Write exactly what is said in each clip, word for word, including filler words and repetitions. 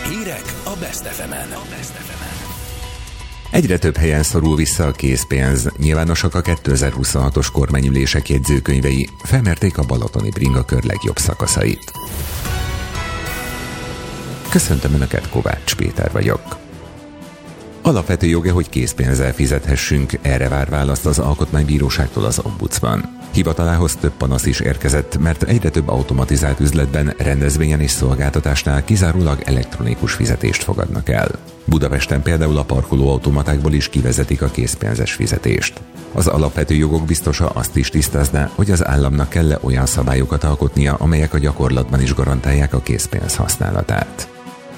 Hírek a Best ef emen. Egyre több helyen szorul vissza a készpénz. Nyilvánosak a kétezer-huszonhatos kormányülések jegyzőkönyvei, felmérték a balatoni bringakör legjobb szakaszait. Köszöntöm Önöket, Kovács Péter vagyok. Alapvető joga, hogy készpénzzel fizethessünk, erre vár választ az Alkotmánybíróságtól az ombudsman. Hivatalához több panasz is érkezett, mert egyre több automatizált üzletben, rendezvényen és szolgáltatásnál kizárólag elektronikus fizetést fogadnak el. Budapesten például a parkolóautomatákból is kivezetik a készpénzes fizetést. Az alapvető jogok biztosa azt is tisztázná, hogy az államnak kell olyan szabályokat alkotnia, amelyek a gyakorlatban is garantálják a készpénz használatát.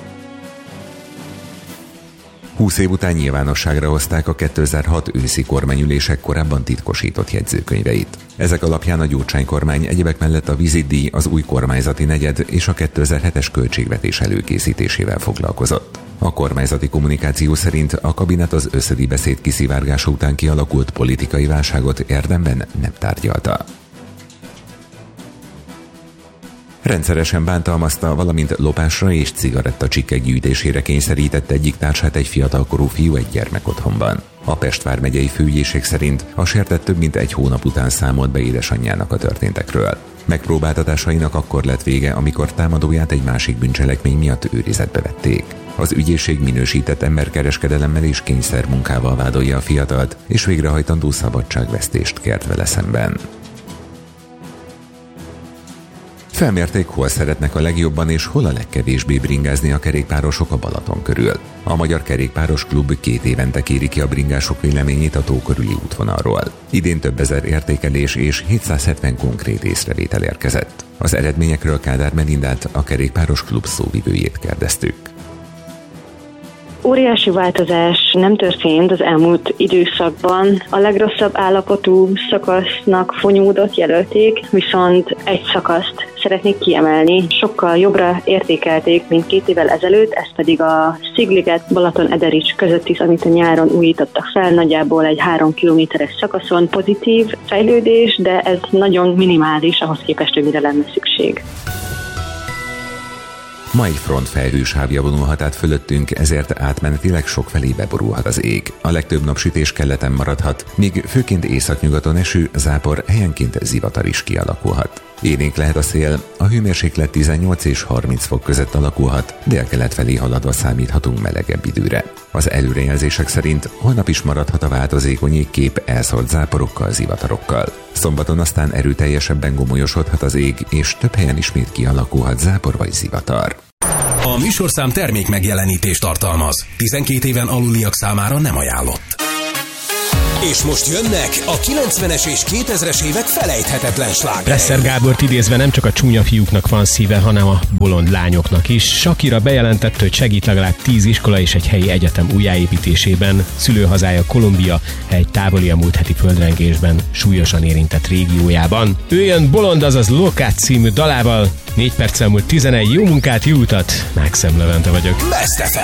húsz év után nyilvánosságra hozták a kétezer-hat őszi kormányülések korábban titkosított jegyzőkönyveit. Ezek alapján a Gyurcsány kormány egyebek mellett a vizitdíj, az új kormányzati negyed és a kétezer-hetes költségvetés előkészítésével foglalkozott. A kormányzati kommunikáció szerint a kabinet az összödi beszéd kiszivárgása után kialakult politikai válságot érdemben nem tárgyalta. Rendszeresen bántalmazta, valamint lopásra és cigarettacsikkek gyűjtésére kényszerített egyik társát egy fiatalkorú fiú egy gyermekotthonban. A Pest vármegyei főügyészség szerint a sértett több mint egy hónap után számolt be édesanyjának a történtekről. Megpróbáltatásainak akkor lett vége, amikor támadóját egy másik bűncselekmény miatt őrizetbe vették. Az ügyészség minősített emberkereskedelemmel és kényszermunkával vádolja a fiatalt, és végrehajtandó szabadságvesztést kért vele szemben. Felmérték, hol szeretnek a legjobban és hol a legkevésbé bringázni a kerékpárosok a Balaton körül. A Magyar Kerékpáros Klub két évente kéri ki a bringások véleményét a tó körüli útvonalról. Idén több ezer értékelés és hétszázhetven konkrét észrevétel érkezett. Az eredményekről Kádár Melindát, a Kerékpáros Klub szóvivőjét kérdeztük. Óriási változás nem történt az elmúlt időszakban. A legrosszabb állapotú szakasznak Fonyódot jelölték, viszont egy szakaszt szeretnék kiemelni. Sokkal jobbra értékelték, mint két évvel ezelőtt, ez pedig a Szigliget Balaton-Ederics közötti, amit a nyáron újítottak fel, nagyjából egy három kilométeres szakaszon. Pozitív fejlődés, de ez nagyon minimális, ahhoz képest, hogy mire lenne szükség. Ma egy frontfelhő sávja vonulhat át fölöttünk, ezért átmenetileg sokfelé beborulhat az ég. A legtöbb napsütés keleten maradhat, míg főként északnyugaton eső, zápor, helyenként zivatar is kialakulhat. Élénk lehet a szél, a hőmérséklet tizennyolc és harminc fok között alakulhat, délkelet felé haladva számíthatunk melegebb időre. Az előrejelzések szerint holnap is maradhat a változékony égkép elszórt záporokkal, zivatarokkal. Szombaton aztán erőteljesebben gomolyosodhat az ég, és több helyen ismét kialakulhat zápor vagy zivatar. A műsorszám termék megjelenítést tartalmaz. tizenkét éven aluliak számára nem ajánlott. És most jönnek a kilencvenes és kétezres évek felejthetetlen slágerei. Presser Gábort idézve nem csak a csúnya fiúknak van szíve, hanem a bolond lányoknak is. Shakira bejelentette, hogy segít legalább tíz iskola és egy helyi egyetem újjáépítésében. Szülőhazája Kolumbia egy távoli a múlt heti földrengésben súlyosan érintett régiójában. Ő jön Bolond, azaz Lokát című dalával. négy perccel múlt tizenegy, jó munkát, jó utat. Mákszem Levente vagyok. Best ef em.